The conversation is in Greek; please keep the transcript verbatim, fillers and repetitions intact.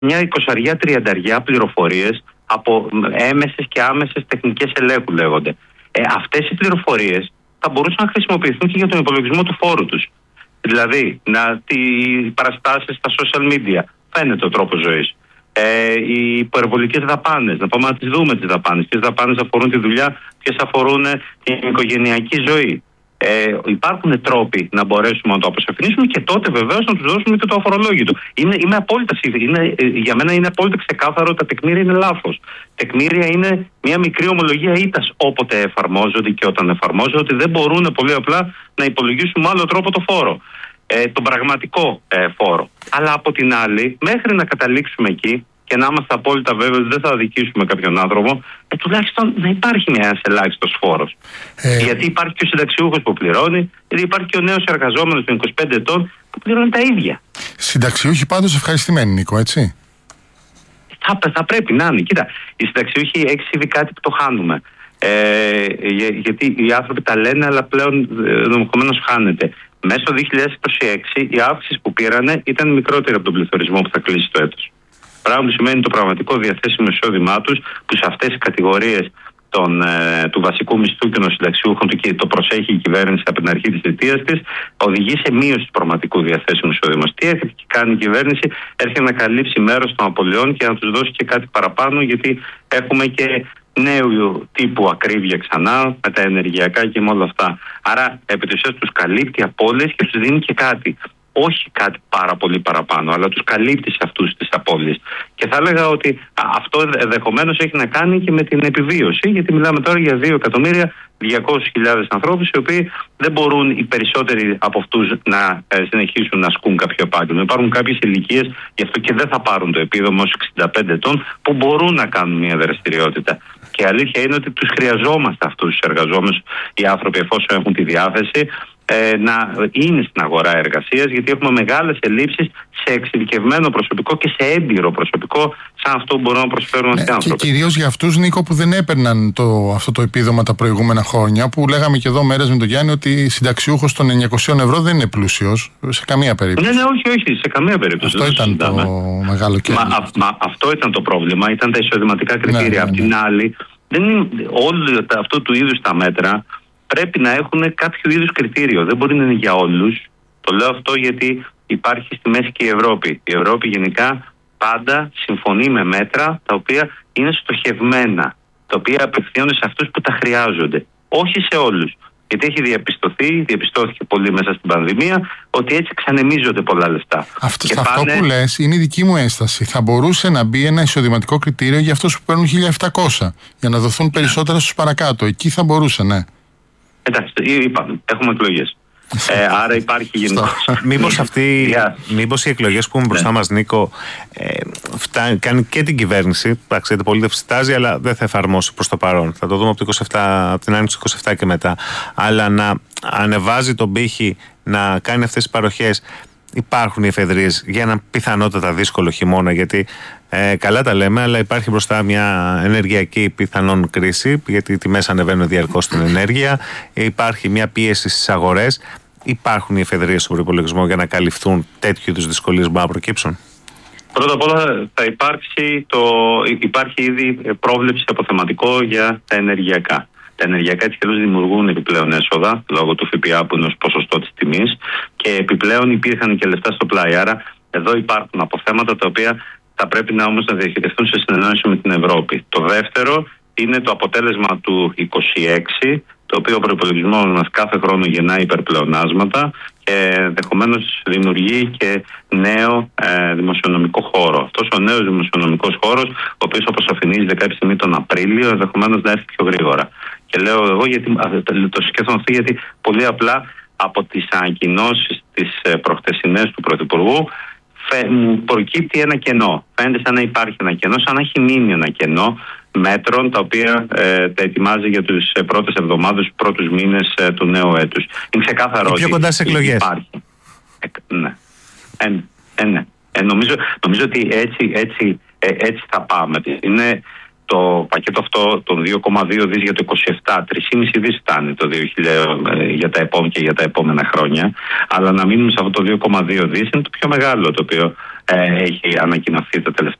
μια εικοσαριά τριανταριά πληροφορίες από έμεσες και άμεσες τεχνικές ελέγχου λέγονται. Ε, αυτές οι πληροφορίες θα μπορούσαν να χρησιμοποιηθούν και για τον υπολογισμό του φόρου τους. Δηλαδή, να, οι παραστάσεις στα social media, φαίνεται ο τρόπος ζωής. Ε, οι υπερβολικές δαπάνες, να πάμε να τις δούμε τις δαπάνες. Ποιες δαπάνες αφορούν τη δουλειά, ποιες αφορούν την οικογενειακή ζωή. Ε, υπάρχουν τρόποι να μπορέσουμε να το αποσαφηνίσουμε και τότε βεβαίως να τους δώσουμε και το αφορολόγητο. Είναι, είμαι απόλυτα, είναι, για μένα είναι απόλυτα ξεκάθαρο ότι τα τεκμήρια είναι λάθος. Τεκμήρια είναι μια μικρή ομολογία ήττας όποτε εφαρμόζονται και όταν εφαρμόζονται, ότι δεν μπορούν πολύ απλά να υπολογίσουν με άλλο τρόπο το φόρο. Ε, τον πραγματικό ε, φόρο. Αλλά από την άλλη, μέχρι να καταλήξουμε εκεί και να είμαστε απόλυτα βέβαιοι ότι δεν θα αδικήσουμε κάποιον άνθρωπο, ε, τουλάχιστον να υπάρχει ένας ελάχιστος φόρος. Ε... Γιατί υπάρχει και ο συνταξιούχος που πληρώνει, γιατί υπάρχει και ο νέος εργαζόμενος των είκοσι πέντε ετών που πληρώνει τα ίδια. Συνταξιούχοι πάντως ευχαριστημένοι, Νίκο, έτσι. Θα, θα πρέπει να είναι. Κοίτα, οι συνταξιούχοι έχει συμβεί κάτι που το χάνουμε. Ε, για, γιατί οι άνθρωποι τα λένε, αλλά πλέον ενδεχομένως χάνεται. Μέσα στο δύο χιλιάδες είκοσι έξι η αύξηση που πήρανε ήταν μικρότερη από τον πληθωρισμό που θα κλείσει το έτος. Πράγμα που σημαίνει το πραγματικό διαθέσιμο εισόδημά τους, που σε αυτές τις κατηγορίες των, ε, του βασικού μισθού και των συνταξιούχων του και το προσέχει η κυβέρνηση από την αρχή της θητείας της, οδηγεί σε μείωση του πραγματικού διαθέσιμου εισόδηματος. Τι έρχεται και κάνει η κυβέρνηση, έρχεται να καλύψει μέρος των απολειών και να τους δώσει και κάτι παραπάνω, γιατί έχουμε και νέου τύπου ακρίβεια ξανά με τα ενεργειακά και με όλα αυτά. Άρα επί της ουσίας τους καλύπτει απώλειες και τους δίνει και κάτι. Όχι κάτι πάρα πολύ παραπάνω, αλλά τους καλύπτει σε αυτούς τις απώλειες. Και θα έλεγα ότι αυτό ενδεχομένως έχει να κάνει και με την επιβίωση, γιατί μιλάμε τώρα για δύο εκατομμύρια διακόσιες χιλιάδες ανθρώπους, οι οποίοι δεν μπορούν οι περισσότεροι από αυτούς να ε, συνεχίσουν να ασκούν κάποιο επάγγελμα. Υπάρχουν κάποιες ηλικίες, γι' αυτό και δεν θα πάρουν το επίδομα ως εξήντα πέντε ετών, που μπορούν να κάνουν μια δραστηριότητα. Και η αλήθεια είναι ότι τους χρειαζόμαστε αυτούς τους εργαζόμενους οι άνθρωποι, εφόσον έχουν τη διάθεση ε, να είναι στην αγορά εργασίας, γιατί έχουμε μεγάλες ελλείψεις σε εξειδικευμένο προσωπικό και σε έμπειρο προσωπικό, σαν αυτό που μπορούν να προσφέρουν αυτοί οι άνθρωποι. Και κυρίως για αυτούς, Νίκο, που δεν έπαιρναν το, αυτό το επίδομα τα προηγούμενα χρόνια, που λέγαμε και εδώ μέρες με τον Γιάννη ότι συνταξιούχος των εννιακόσια ευρώ δεν είναι πλούσιος σε καμία περίπτωση. Ναι, ναι, όχι, όχι, σε καμία περίπτωση. Αυτό ήταν το μεγάλο κέρδος. Μα, μα, αυτό ήταν το πρόβλημα, ήταν τα εισοδηματικά κριτήρια. Ναι, ναι, ναι. Απ' την άλλη, δεν είναι, όλο αυτό του είδους τα μέτρα πρέπει να έχουν κάποιο είδους κριτήριο. Δεν μπορεί να είναι για όλους. Το λέω αυτό γιατί υπάρχει στη μέση και η Ευρώπη. Η Ευρώπη γενικά πάντα συμφωνεί με μέτρα τα οποία είναι στοχευμένα, τα οποία απευθύνονται σε αυτούς που τα χρειάζονται. Όχι σε όλους. Γιατί έχει διαπιστωθεί, διαπιστώθηκε πολύ μέσα στην πανδημία, ότι έτσι εξανεμίζονται πολλά λεφτά. Αυτό, πάνε... αυτό που λες είναι η δική μου ένσταση. Θα μπορούσε να μπει ένα εισοδηματικό κριτήριο για αυτούς που παίρνουν χίλια επτακόσια, για να δοθούν περισσότερα στους παρακάτω. Εκεί θα μπορούσε, ναι. Εντάξει, είπαμε, έχουμε εκλογές. Ε, άρα υπάρχει γενικώς. Μήπως, αυτή, yeah. μήπως οι εκλογές που έχουμε μπροστά yeah. μας, Νίκο, ε, φτάνει, κάνει και την κυβέρνηση, ξέρετε, πολύ δευστάζει, αλλά δεν θα εφαρμόσει προς το παρόν. Θα το δούμε από, το είκοσι επτά, από την άνοιξη του είκοσι επτά και μετά. Αλλά να ανεβάζει τον πύχη, να κάνει αυτές τις παροχές. Υπάρχουν οι εφεδρείες για ένα πιθανότατα δύσκολο χειμώνα, γιατί ε, καλά τα λέμε, αλλά υπάρχει μπροστά μια ενεργειακή πιθανόν κρίση, γιατί οι τιμές ανεβαίνουν διαρκώς στην ενέργεια, υπάρχει μια πίεση στις αγορές. Υπάρχουν οι εφεδρείες στον προϋπολογισμό για να καλυφθούν τέτοιου είδους δυσκολίες που μπορούν να προκύψουν? Πρώτα απ' όλα θα υπάρξει το, υπάρχει ήδη πρόβλεψη αποθεματικό για τα ενεργειακά. Τα ενεργειακά έτσι και δημιουργούν επιπλέον έσοδα λόγω του ΦΠΑ που είναι ως ποσοστό της τιμής και επιπλέον υπήρχαν και λεφτά στο πλάι. Άρα εδώ υπάρχουν αποθέματα τα οποία θα πρέπει να όμως να διαχειριστούν σε συνεννόηση με την Ευρώπη. Το δεύτερο είναι το αποτέλεσμα του είκοσι έξι, το οποίο ο προϋπολογισμός μας κάθε χρόνο γεννάει υπερπλεονάσματα και ενδεχομένως δημιουργεί και νέο ε, δημοσιονομικό χώρο. Αυτός ο νέος δημοσιονομικός χώρος, ο οποίος αποσαφηνίζεται κάποια στιγμή τον Απρίλιο, ενδεχομένως να έρθει πιο γρήγορα. Και λέω εγώ γιατί το σκέφτομαι αυτό, γιατί πολύ απλά από τις ανακοινώσεις τις προχτεσινές του Πρωθυπουργού μου προκύπτει ένα κενό. Φαίνεται σαν να υπάρχει ένα κενό, σαν να έχει μείνει ένα κενό μέτρων τα οποία ε, τα ετοιμάζει για τις πρώτες εβδομάδες, τους πρώτους μήνες ε, του νέου έτους. Είναι ξεκάθαρο ότι πιο κοντά στις εκλογές. Υπάρχει. Ε, ναι. Ε, ε, ναι. Ε, νομίζω, νομίζω ότι έτσι, έτσι, ε, έτσι θα πάμε. Είναι το πακέτο αυτό των δύο κόμμα δύο δις για το είκοσι επτά, τρία κόμμα πέντε δις φτάνει το δύο χιλιάδες για τα επόμενα και για τα επόμενα χρόνια. Αλλά να μείνουμε σε αυτό το δύο κόμμα δύο δις είναι το πιο μεγάλο το οποίο ε, έχει ανακοινωθεί το τελευταίο